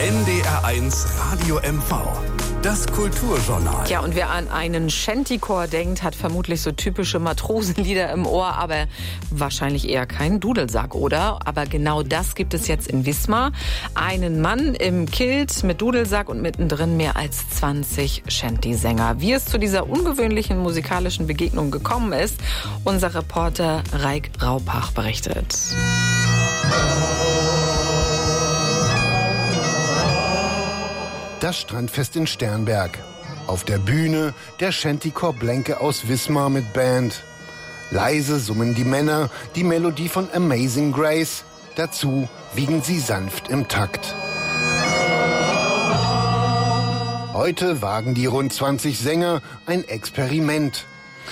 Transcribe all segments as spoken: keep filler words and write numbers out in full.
N D R eins Radio M V. Das Kulturjournal. Ja, und wer an einen Shantychor denkt, hat vermutlich so typische Matrosenlieder im Ohr, aber wahrscheinlich eher keinen Dudelsack, oder? Aber genau das gibt es jetzt in Wismar. Einen Mann im Kilt mit Dudelsack und mittendrin mehr als zwanzig Shanty-Sänger. Wie es zu dieser ungewöhnlichen musikalischen Begegnung gekommen ist, unser Reporter Raik Raupach berichtet. Das Strandfest in Sternberg. Auf der Bühne der Shantychor Blenke aus Wismar mit Band. Leise summen die Männer die Melodie von Amazing Grace. Dazu wiegen sie sanft im Takt. Heute wagen die rund zwanzig Sänger ein Experiment.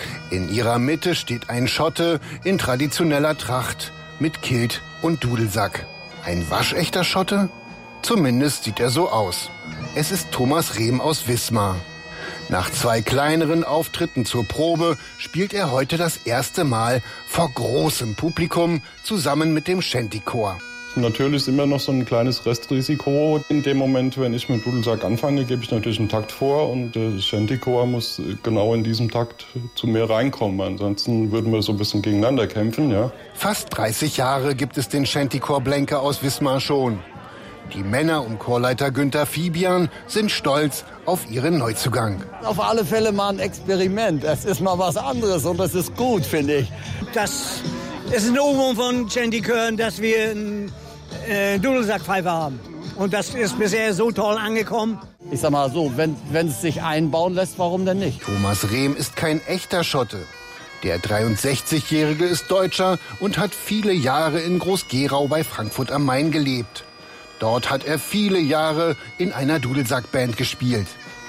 In ihrer Mitte steht ein Schotte in traditioneller Tracht mit Kilt und Dudelsack. Ein waschechter Schotte? Zumindest sieht er so aus. Es ist Thomas Rehm aus Wismar. Nach zwei kleineren Auftritten zur Probe spielt er heute das erste Mal vor großem Publikum zusammen mit dem Shantychor. Natürlich ist immer noch so ein kleines Restrisiko. In dem Moment, wenn ich mit Dudelsack anfange, gebe ich natürlich einen Takt vor und der Shantychor muss genau in diesem Takt zu mir reinkommen. Ansonsten würden wir so ein bisschen gegeneinander kämpfen, ja. Fast dreißig Jahre gibt es den Shantychor Blenke aus Wismar schon. Die Männer um Chorleiter Günther Fibian sind stolz auf ihren Neuzugang. Auf alle Fälle mal ein Experiment. Es ist mal was anderes und das ist gut, finde ich. Das ist ein Ohrwurm von Shantychören, dass wir einen äh, Dudelsackpfeifer haben. Und das ist bisher so toll angekommen. Ich sag mal so, wenn, wenn es sich einbauen lässt, warum denn nicht? Thomas Rehm ist kein echter Schotte. Der dreiundsechzigjährige ist Deutscher und hat viele Jahre in Groß-Gerau bei Frankfurt am Main gelebt. Dort hat er viele Jahre in einer Dudelsackband gespielt.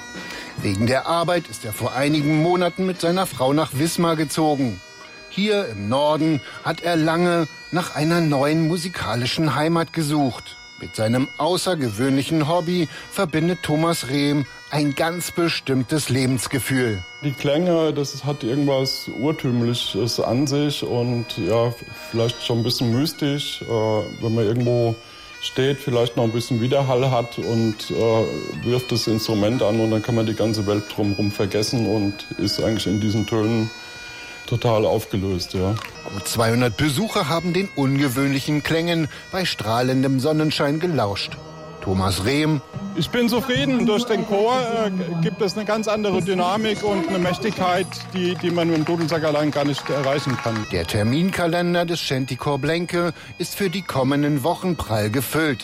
Wegen der Arbeit ist er vor einigen Monaten mit seiner Frau nach Wismar gezogen. Hier im Norden hat er lange nach einer neuen musikalischen Heimat gesucht. Mit seinem außergewöhnlichen Hobby verbindet Thomas Rehm ein ganz bestimmtes Lebensgefühl. Die Klänge, das hat irgendwas Urtümliches an sich und ja, vielleicht schon ein bisschen mystisch, äh, wenn man irgendwo steht, vielleicht noch ein bisschen Widerhall hat und äh, wirft das Instrument an und dann kann man die ganze Welt drumherum vergessen und ist eigentlich in diesen Tönen total aufgelöst, ja. Gut zweihundert Besucher haben den ungewöhnlichen Klängen bei strahlendem Sonnenschein gelauscht. Thomas Rehm: Ich bin zufrieden. Durch den Chor äh, gibt es eine ganz andere Dynamik und eine Mächtigkeit, die, die man mit dem Dudelsack allein gar nicht erreichen kann. Der Terminkalender des Shantychor Blenke ist für die kommenden Wochen prall gefüllt.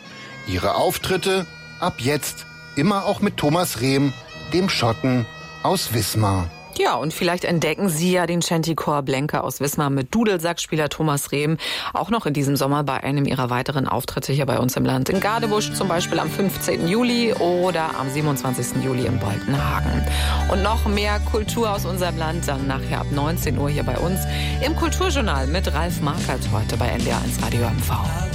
Ihre Auftritte ab jetzt immer auch mit Thomas Rehm, dem Schotten aus Wismar. Ja, und vielleicht entdecken Sie ja den Shantychor Blenke aus Wismar mit Dudelsackspieler Thomas Rehm auch noch in diesem Sommer bei einem ihrer weiteren Auftritte hier bei uns im Land. In Gadebusch zum Beispiel am fünfzehnten Juli oder am siebenundzwanzigsten Juli in Boltenhagen. Und noch mehr Kultur aus unserem Land dann nachher ab neunzehn Uhr hier bei uns im Kulturjournal mit Ralf Markert heute bei N D R eins Radio M V.